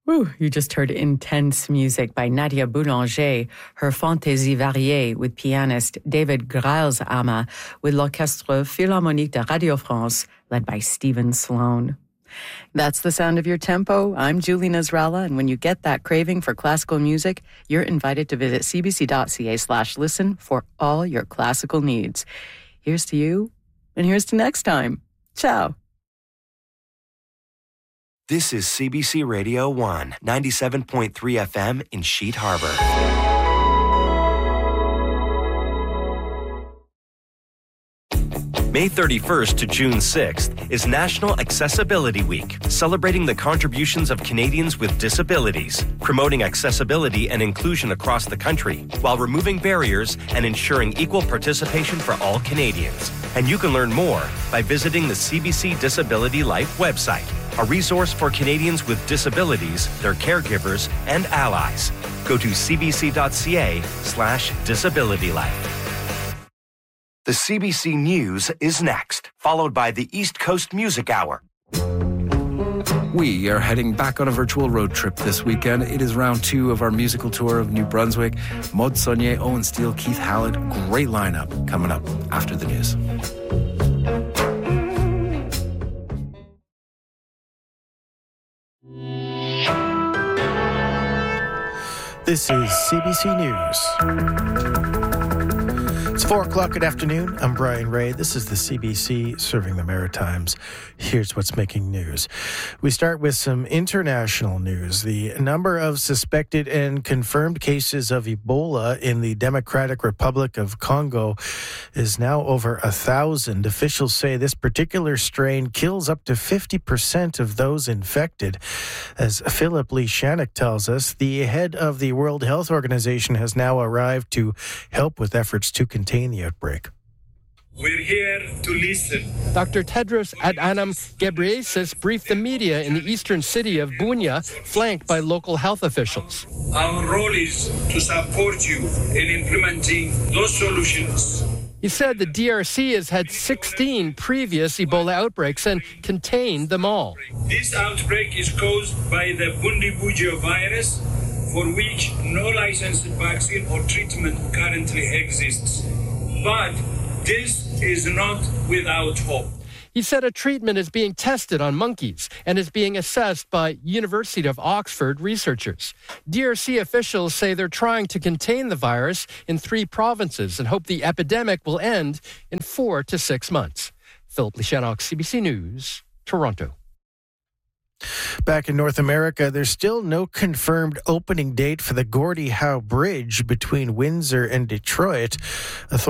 Woo, you just heard intense music by Nadia Boulanger, her Fantaisie variée with pianist David Greilshammer with l'Orchestre Philharmonique de Radio France, led by Stephen Sloan. That's the sound of your tempo. I'm Julie Nasrallah, and when you get that craving for classical music, you're invited to visit cbc.ca/listen for all your classical needs. Here's to you, and here's to next time. Ciao. This is CBC Radio 1, 97.3 FM in Sheet Harbor. May 31st to June 6th is National Accessibility Week, celebrating the contributions of Canadians with disabilities, promoting accessibility and inclusion across the country, while removing barriers and ensuring equal participation for all Canadians. And you can learn more by visiting the CBC Disability Life website, a resource for Canadians with disabilities, their caregivers, and allies. Go to cbc.ca/disabilitylife. The CBC News is next, followed by the East Coast Music Hour. We are heading back on a virtual road trip this weekend. It is round 2 of our musical tour of New Brunswick. Maud Saunier, Owen Steele, Keith Hallett. Great lineup coming up after the news. This is CBC News. It's 4 o'clock good afternoon. I'm Brian Ray. This is the CBC serving the Maritimes. Here's what's making news. We start with some international news. The number of suspected and confirmed cases of Ebola in the Democratic Republic of Congo is now over 1,000. Officials say this particular strain kills up to 50% of those infected. As Philip Lishanek tells us, the head of the World Health Organization has now arrived to help with efforts to contain the outbreak. We're here to listen. Dr. Tedros Adhanom Ghebreyesus briefed the media in the eastern city of Bunia, flanked by local health officials. Our role is to support you in implementing those solutions. He said the DRC has had 16 previous Ebola outbreaks and contained them all. This outbreak is caused by the Bundibugyo virus, for which no licensed vaccine or treatment currently exists. But this is not without hope. He said a treatment is being tested on monkeys and is being assessed by University of Oxford researchers. DRC officials say they're trying to contain the virus in 3 provinces and hope the epidemic will end in 4 to 6 months. Philip Lishanek, CBC News, Toronto. Back in North America, there's still no confirmed opening date for the Gordie Howe Bridge between Windsor and Detroit.